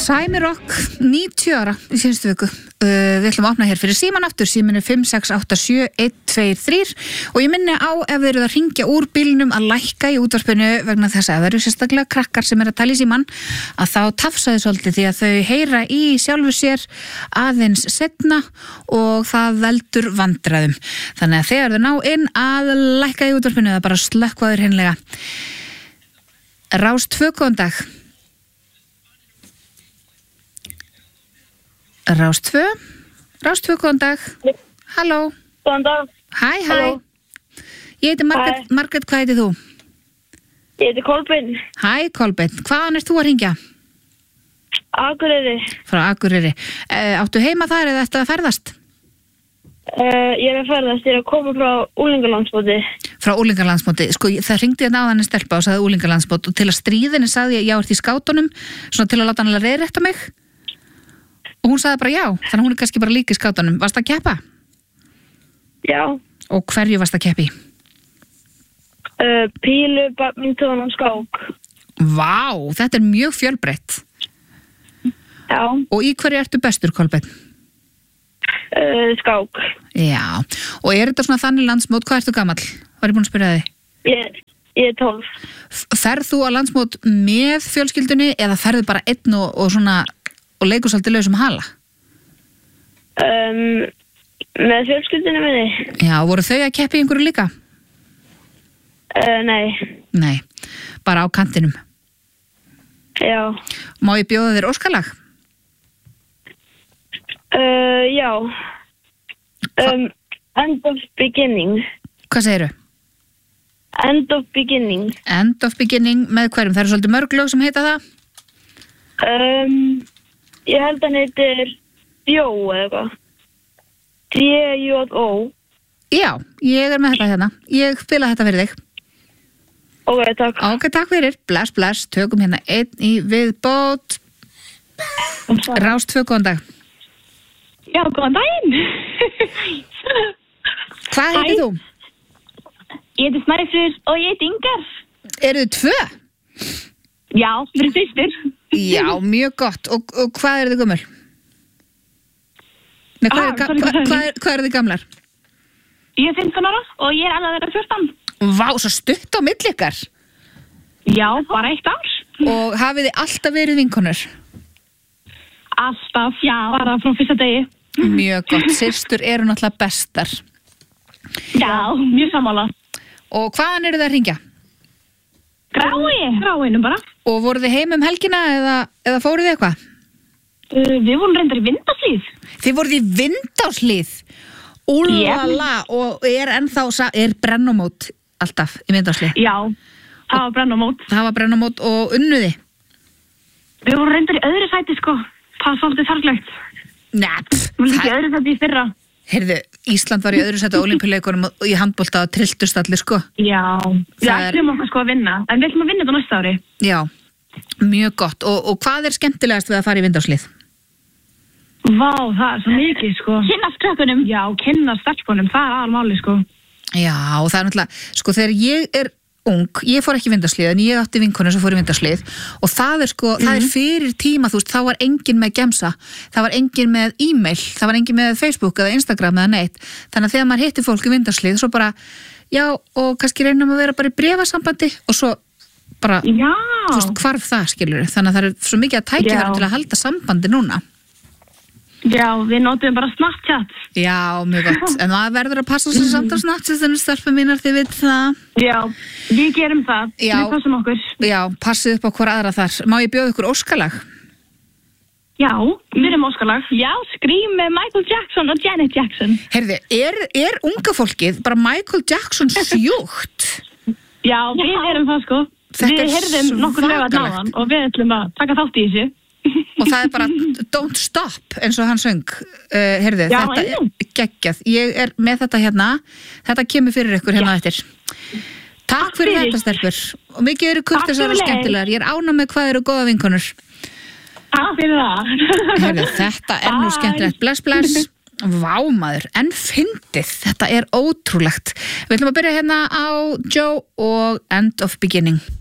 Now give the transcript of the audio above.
Sæmi Rock, 90 ára í síðustu viku. Við ætlum að opna hér fyrir síman aftur, síminn er 5687123 og ég minni á ef þeir eru að hringja úr bílnum að lækka í útvarpinu vegna þess að það eru sérstaklega krakkar sem er að tala í síman að þá tafsaði svolítið því að þau heyra í sjálfu sér aðeins seinna og það veldur vandræðum. Þannig að þegar þau ná inn að lækka í útvarpinu það bara slökkvaður hreinlega. Rás 2, góðan dag. Rás 2, góðan dag. Halló. Góðan dag. Hæ. Halló. Ég heiti Margrét, hvað heitir þú? Ég heiti Kolbeinn. Hæ Kolbeinn, hvaðan ert þú að hringja? Akureyri. Frá Akureyri. Áttu heima þar eða ættu að ferðast? Ég er að ferðast, ég er að koma frá Unglingalandsmóti. Frá Unglingalandsmóti, sko það hringdi hérna áðan en stelpa og sagði Unglingalandsmót og til að stríðinni sagði ég ert í skátunum, svona til að láta hann að reiðrétta mig. Og hún sagði bara já, þannig hún er kannski bara líka í skátunum. Varst að keppa? Já. Og hverju varst að keppi? Pílu, badminton og skák. Vá, þetta er mjög fjölbreytt. Já. Og í hverju ertu bestur, Kolbeinn? Skák. Já, og er þetta svona þannig landsmót, hvað ertu gamall? Var ég búin að spyrja þig? Ég er 12. Ferð þú að landsmót með fjölskyldunni eða ferðu bara einn og svona og leikur svolítið lausum hala? Með fjölskyldunni minni. Já, voru þau að keppa í einhverju líka? Nei. Nei, bara á kantinum. Já. Má ég bjóða þér óskalag? Já. End of beginning. Hvað segirðu? End of beginning. End of beginning með hverjum? Það eru svolítið mörg lög sem heita það? Ég held að hann heitir Jó eða eitthvað. D-J-O. Já, ég er með þetta hérna. Ég spila þetta fyrir þig. Ok, takk. Ok, takk fyrir. Bless, bless. Tökum hérna einn í viðbót. Rás 2, góðan dag. Já, góðan daginn. Hvað heitir þú? Ég heiti Snæfríður og ég heiti Ingar. Eru þið 2? Já, við erum systur. Já, mjög gott. Og hvað eru þið gömul? Nei, hvað eru þið gamlar? Ég er 15 ára og ég er alveg að vera 14. Vá, svo stutt á milli ykkar. Já, bara 1 ár. Og hafið þið alltaf verið vinkonur? Alltaf, já, bara frá fyrsta degi. Mjög gott, systur eru náttúrulega bestar. Já, mjög sammála. Og hvaðan eru þið að hringja? Gráinu bara. Og voruð þið heim helgina eða fóruð þið eitthvað? Við vorum reyndar í Vindárhlíð. Þið voruð í Vindárhlíð? Úlala, og er brennumót alltaf í Vindárhlíð? Já, það var brennumót. Það var brennumót og unnuði? Við vorum reyndar í öðru sæti, sko. Það var svolítið þarflegt. Nei, Við vorum líka í öðru sæti í fyrra. Heyrðu, Ísland var í öðru sæti á Ólympíuleikunum og í handbolta og trilltust allir, sko. Já, við ætlum okkur sko að vinna, en við ætlum að vinna þetta næsta ári. Já, mjög gott. Og hvað er skemmtilegast við að fara í Vindárhlíð? Vá, það er svo mikið, sko. Kynnast krökkunum. Já, kynnast stelpunum, það er aðalmáli, sko. Já, og það er náttúrulega, sko, þegar ég er ung, ég fór ekki í Vindárhlíð, en ég átti vinkonu sem fór í Vindárhlíð og það er sko, það er fyrir tíma, þú veist, þá var enginn með gemsa, það var enginn með e-mail, það var enginn með Facebook eða Instagram eða neitt, þannig að þegar maður hitti fólk í Vindárhlíð, svo bara, já, og kannski reynum að vera bara í bréfasambandi og svo bara, þú veist, hvarf það, skilur, þannig að það er svo mikið að tækifærum til að halda sambandi núna. Já, við notum bara Snapchat. Já, mjög gott. En það verður að passa sér samt á Snapchat, þannig stelpur mínar, þið veit það. Já, við gerum það. Já. Við passum okkur. Já, passið upp á hver aðra þar. Má ég bjóða ykkur óskalag? Já, við erum óskalag. Já, Scream með Michael Jackson og Janet Jackson. Heyrðu, er unga fólkið bara Michael Jackson sjúkt? Já, við erum það, sko. Við heyrðum nokkur lög að náðan og við ætlum að taka þátt í þessu. Og það er bara don't stop eins og hann söng. Heyrðu, þetta er geggjað. Ég er með þetta hérna. Þetta kemur fyrir ykkur hérna eftir. Takk fyrir þetta, stelpur. Og mikið eru kurteisar og skemmtilegar. Ég er ánægð með hvað eru góða vinkonur. Takk fyrir það. Heyrðu, þetta er nú skemmtilegt. Bless, bless. Vá, maður, en fyndið. Þetta er ótrúlegt. Við ætlum að byrja hérna á Joe og End of Beginning.